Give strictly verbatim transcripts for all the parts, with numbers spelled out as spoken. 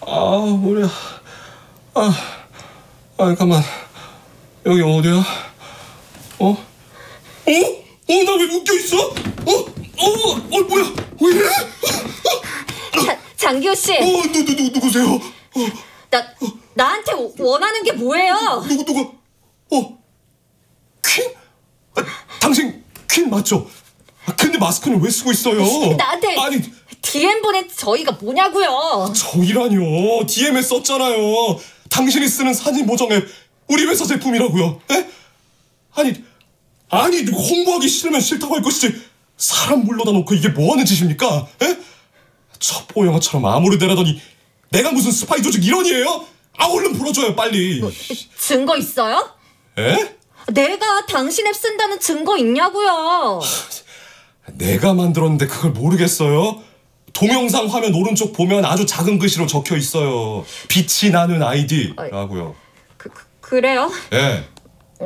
아, 머리야. 아, 아, 잠깐만. 여기 어디야? 어? 어? 어, 나 왜 묶여있어? 어? 어? 어, 뭐야? 왜 이래? 자, 장기호 씨. 어, 누, 누, 누, 누구세요? 어. 나, 나한테 원하는 게 뭐예요? 누구, 누구? 어? 퀸? 아, 당신 퀸 맞죠? 아, 근데 마스크는 왜 쓰고 있어요? 나한테 아니, 디엠 보낸 저희가 뭐냐고요? 저희라뇨. 디엠에 썼잖아요. 당신이 쓰는 사진 보정 앱 우리 회사 제품이라고요. 에? 아니, 아니 홍보하기 싫으면 싫다고 할 것이지 사람 불러다 놓고 이게 뭐하는 짓입니까? 에? 첩보 영화처럼 아무리 내라더니 내가 무슨 스파이 조직 일원이에요? 아, 얼른 풀어줘요 빨리. 뭐, 증거 있어요? 에? 내가 당신 앱 쓴다는 증거 있냐고요? 내가 만들었는데 그걸 모르겠어요? 동영상 화면 오른쪽 보면 아주 작은 글씨로 적혀 있어요. 빛이 나는 아이디라고요. 그, 그, 그래요? 예. 어,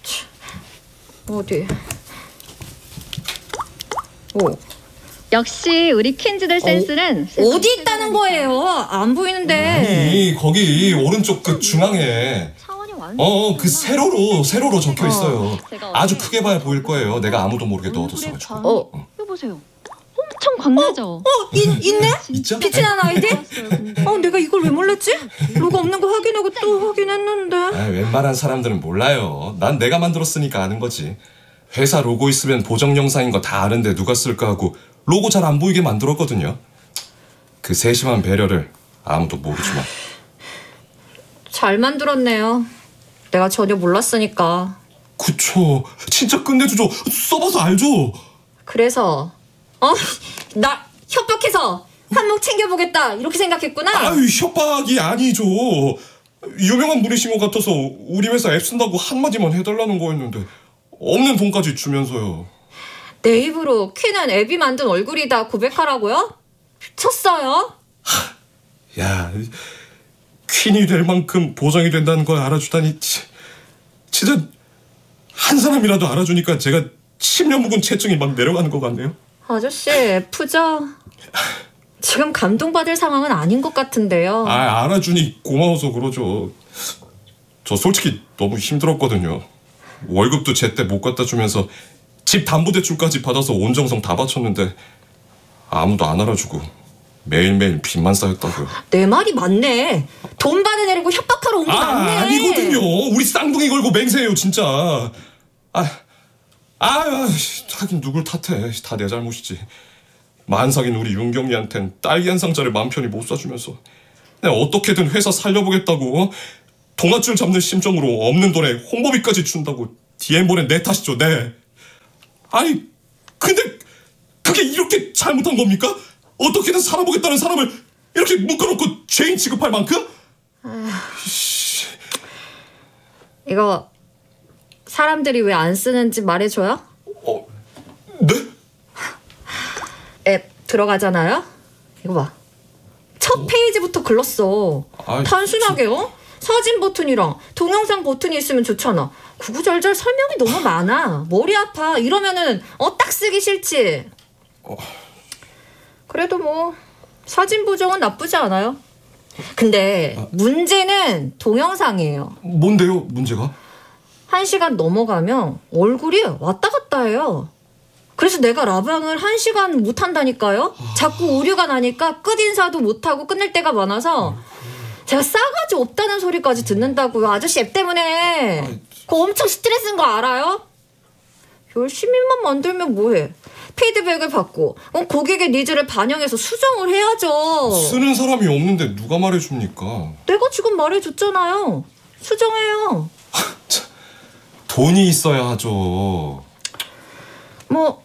어디? 오. 역시 우리 퀸즈들 센스는 어, 어디 있다는 거예요? 안 보이는데. 아니, 거기 오른쪽 그 중앙에 차원이 완전 어, 그 세로로 세로로 적혀 있어요. 제가 아주 어제 크게 봐야 보일 거예요. 내가 아무도 모르게 넣어뒀어가지고. 어. 이거 보세요. 엄청 광나죠? 어, 있, 있네? 있죠? 빛이 나는 아이디? 어, 내가 이걸 왜 몰랐지? 로고 없는 거 확인하고 또 확인했는데. 아, 웬만한 사람들은 몰라요. 난 내가 만들었으니까 아는 거지. 회사 로고 있으면 보정 영상인 거 다 아는데 누가 쓸까 하고 로고 잘 안 보이게 만들었거든요. 그 세심한 배려를 아무도 모르지만. 잘 만들었네요. 내가 전혀 몰랐으니까. 그쵸. 진짜 끝내주죠. 써봐서 알죠. 그래서 어? 나 협박해서 한몫 챙겨보겠다 이렇게 생각했구나. 아유, 협박이 아니죠. 유명한 분이신 것 같아서 우리 회사 앱 쓴다고 한마디만 해달라는 거였는데 없는 돈까지 주면서요. 내 입으로 퀸은 앱이 만든 얼굴이다 고백하라고요? 미쳤어요? 야, 퀸이 될 만큼 보정이 된다는 걸 알아주다니 치, 진짜 한 사람이라도 알아주니까 제가 십 년 묵은 채증이 막 내려가는 것 같네요. 아저씨 F죠? 지금 감동받을 상황은 아닌 것 같은데요. 아, 알아주니 고마워서 그러죠. 저 솔직히 너무 힘들었거든요. 월급도 제때 못 갖다 주면서 집 담보대출까지 받아서 온 정성 다 바쳤는데 아무도 안 알아주고 매일매일 빚만 쌓였다고요. 내 말이 맞네. 돈 받아내려고 협박하러 온 거 아, 맞네. 아니거든요. 우리 쌍둥이 걸고 맹세해요 진짜. 아, 아, 하긴 누굴 탓해. 다 내 잘못이지. 만삭인 우리 윤경이한텐 딸기 한 상자를 맘 편히 못 사주면서 내가 어떻게든 회사 살려보겠다고 동아줄 잡는 심정으로 없는 돈에 홍보비까지 준다고 디엠 보낸 내 탓이죠. 네. 아니, 근데 그게 이렇게 잘못한 겁니까? 어떻게든 살아보겠다는 사람을 이렇게 묶어놓고 죄인 취급할 만큼? 이거 사람들이 왜 안 쓰는지 말해줘요? 어, 네? 앱 들어가잖아요? 이거 봐. 첫 페이지부터 글렀어. 아이, 단순하게 어? 사진 버튼이랑 동영상 버튼이 있으면 좋잖아. 구구절절 설명이 너무 많아. 머리 아파. 이러면은 어 딱 쓰기 싫지. 어. 그래도 뭐 사진 보정은 나쁘지 않아요. 근데 아. 문제는 동영상이에요. 뭔데요, 문제가? 한 시간 넘어가면 얼굴이 왔다 갔다 해요. 그래서 내가 라방을 한 시간 못 한다니까요. 자꾸 오류가 나니까 끝인사도 못 하고 끝낼 때가 많아서 제가 싸가지 없다는 소리까지 듣는다고요. 아저씨 앱 때문에. 그거 엄청 스트레스인 거 알아요? 열심히만 만들면 뭐해. 피드백을 받고 어, 고객의 니즈를 반영해서 수정을 해야죠. 쓰는 사람이 없는데 누가 말해줍니까? 내가 지금 말해줬잖아요. 수정해요. 돈이 있어야 하죠. 뭐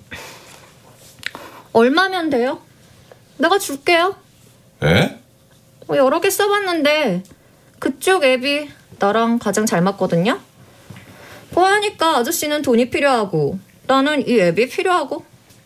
얼마면 돼요? 내가 줄게요. 에? 뭐 여러 개 써봤는데 그쪽 앱이 나랑 가장 잘 맞거든요. 보아하니까 아저씨는 돈이 필요하고 나는 이 앱이 필요하고.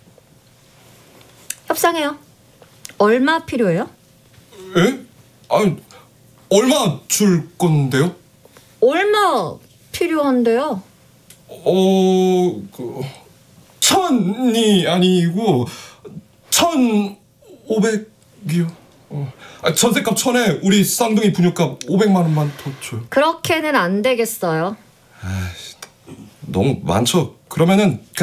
협상해요. 얼마 필요해요? 에? 아니, 얼마 줄 건데요? 얼마 필요한데요? 어, 그, 천이 아니고, 천오백이요. 어. 아, 전셋값 천에 우리 쌍둥이 분유값 오백만 원만 더 줘요. 그렇게는 안 되겠어요. 너무 많죠? 그러면은 그냥